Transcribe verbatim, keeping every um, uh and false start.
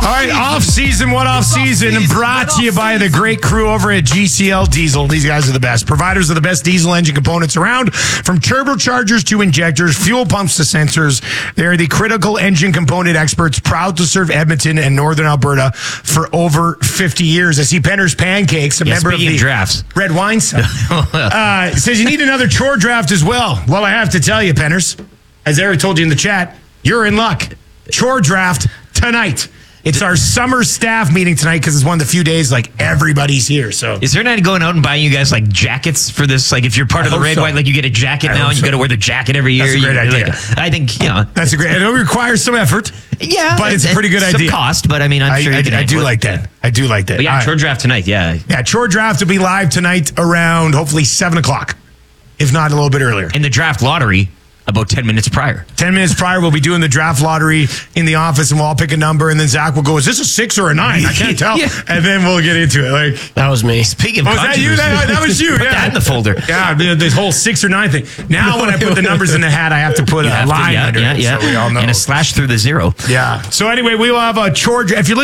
All right, off season, what off season? Brought to you by the great crew over at G C L Diesel. These guys are the best. Providers of the best diesel engine components around, from turbochargers to injectors, fuel pumps to sensors. They're the critical engine component experts, proud to serve Edmonton and Northern Alberta for over fifty years. I see Penner's Pancakes, a Yeah, member of speaking the of drafts. Red Wine Center, uh, says you need another chore draft as well. Well, I have to tell you, Penners, as Eric told you in the chat, you're in luck. Chore draft tonight. It's our summer staff meeting tonight because it's one of the few days like everybody's here. So Is there not going out and buying you guys like jackets for this? Like if you're part I of the hope red, so. white, like you get a jacket I now hope and you so. got to wear the jacket every year. That's a great You- idea. like, I think, you know. that's a great. I know it requires some effort. Yeah. But it's a pretty good some idea. cost, but I mean, I'm I, sure I, you can I do handle it. like that. I do like that. But yeah, All right. chore draft tonight. Yeah. Yeah, chore draft will be live tonight around hopefully seven o'clock, if not a little bit earlier. And the draft lottery about ten minutes prior. Ten minutes prior, we'll be doing the draft lottery in the office, and we'll all pick a number, and then Zach will go, "Is this a six or a nine? I can't tell." Yeah. And then we'll get into it. Like, That was me. Speaking of oh, was that you? controversy- That, that was you. Put Yeah, that in the folder. Yeah, the, the whole six or nine thing. Now, when I put the numbers in the hat, I have to put You a have to- line yeah, under yeah, it, yeah. so we all know. And a slash through the zero. Yeah. So anyway, we will have a chore. If you